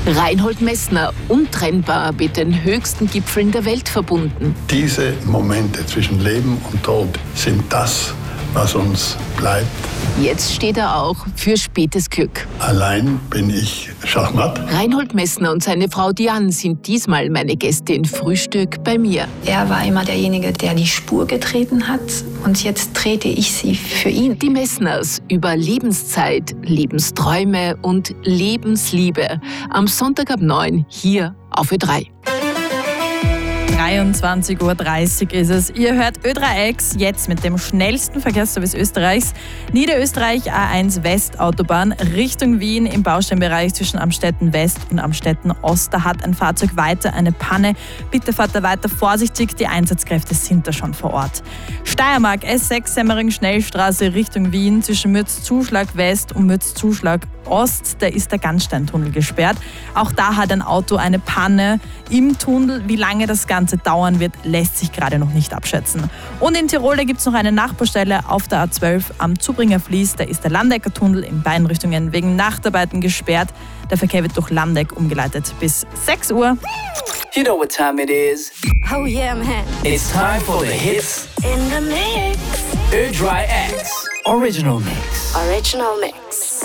Reinhold Messner, untrennbar mit den höchsten Gipfeln der Welt verbunden. Diese Momente zwischen Leben und Tod sind das, was uns bleibt. Jetzt steht er auch für spätes Glück. Allein bin ich Schachmatt. Reinhold Messner und seine Frau Diane sind diesmal meine Gäste in Frühstück bei mir. Er war immer derjenige, der die Spur getreten hat, und jetzt trete ich sie für ihn. Die Messners über Lebenszeit, Lebensträume und Lebensliebe. Am Sonntag ab 9 hier auf Ö3. 23:30 Uhr ist es. Ihr hört Ö3X jetzt mit dem schnellsten Verkehrsservice Österreichs. Niederösterreich A1 West Autobahn Richtung Wien im Bausteinbereich zwischen Amstetten West und Amstetten Ost. Da hat ein Fahrzeug weiter eine Panne. Bitte fahrt da weiter vorsichtig, die Einsatzkräfte sind da schon vor Ort. Steiermark S6 Semmering Schnellstraße Richtung Wien zwischen Mütz-Zuschlag West und Mütz-Zuschlag Ost, da ist der Gansteintunnel gesperrt. Auch da hat ein Auto eine Panne im Tunnel. Wie lange das Ganze dauern wird, lässt sich gerade noch nicht abschätzen. Und in Tirol, da gibt es noch eine Nachbaustelle auf der A12 am Zubringer Fließ. Da ist der Landecker Tunnel in beiden Richtungen wegen Nachtarbeiten gesperrt. Der Verkehr wird durch Landeck umgeleitet bis 6 Uhr. You know what time it is. Oh yeah, man. It's time for the hits In the mix. Ö3X Original Mix. Original mix.